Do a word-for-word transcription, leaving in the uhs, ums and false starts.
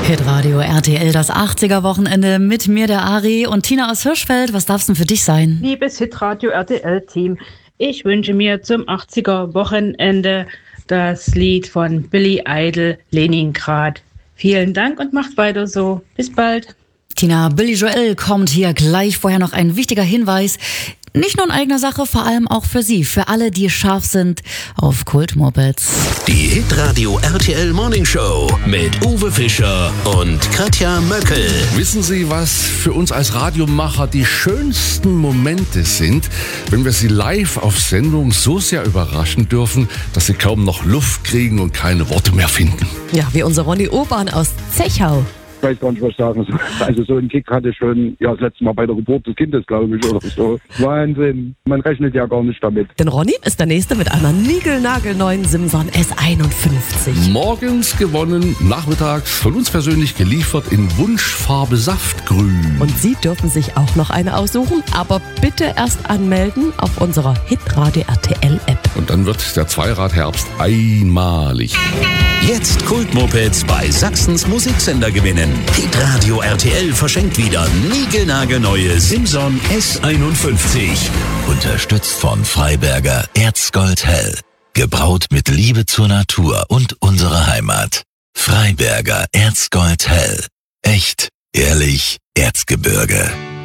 Hitradio R T L, das achtziger-Wochenende mit mir, der Ari und Tina aus Hirschfeld. Was darf's denn für dich sein? Liebes Hitradio R T L-Team, ich wünsche mir zum achtziger-Wochenende das Lied von Billy Idol, Leningrad. Vielen Dank und macht weiter so. Bis bald. Tina, Billy Joel kommt hier gleich. Vorher noch ein wichtiger Hinweis. Nicht nur in eigener Sache, vor allem auch für Sie, für alle, die scharf sind auf Kultmopeds. Die Hitradio R T L Morning Show mit Uwe Fischer und Katja Möckel. Wissen Sie, was für uns als Radiomacher die schönsten Momente sind, wenn wir Sie live auf Sendung so sehr überraschen dürfen, dass Sie kaum noch Luft kriegen und keine Worte mehr finden? Ja, wie unser Ronny Urban aus Zechau. Ich weiß gar nicht, was ich sagen soll. Also so einen Kick hatte ich schon, ja, das letzte Mal bei der Geburt des Kindes, glaube ich, oder so. Wahnsinn. Man rechnet ja gar nicht damit. Denn Ronny ist der Nächste mit einer niegelnagelneuen Simson S einundfünfzig. Morgens gewonnen, nachmittags von uns persönlich geliefert in Wunschfarbe Saftgrün. Und Sie dürfen sich auch noch eine aussuchen, aber bitte erst anmelden auf unserer Hitradio R T L App. Und dann wird der Zweiradherbst einmalig. Jetzt Kultmopeds bei Sachsens Musiksender gewinnen. Hitradio R T L verschenkt wieder niegelnagelneue Simson S einundfünfzig. Unterstützt von Freiberger Erzgold Hell. Gebraut mit Liebe zur Natur und unserer Heimat. Freiberger Erzgold Hell. Echt, ehrlich, Erzgebirge.